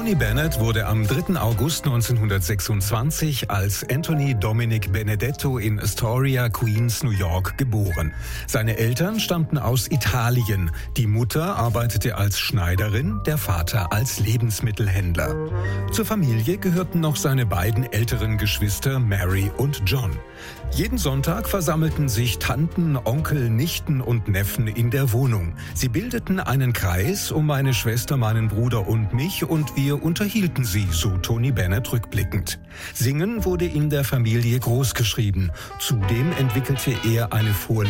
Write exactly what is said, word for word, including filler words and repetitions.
Tony Bennett wurde am dritten August neunzehnhundertsechsundzwanzig als Anthony Dominic Benedetto in Astoria, Queens, New York geboren. Seine Eltern stammten aus Italien. Die Mutter arbeitete als Schneiderin, der Vater als Lebensmittelhändler. Zur Familie gehörten noch seine beiden älteren Geschwister Mary und John. Jeden Sonntag versammelten sich Tanten, Onkel, Nichten und Neffen in der Wohnung. Sie bildeten einen Kreis um meine Schwester, meinen Bruder und mich und wir unterhielten sie, so Tony Bennett rückblickend. Singen wurde in der Familie großgeschrieben. Zudem entwickelte er eine Vorliebe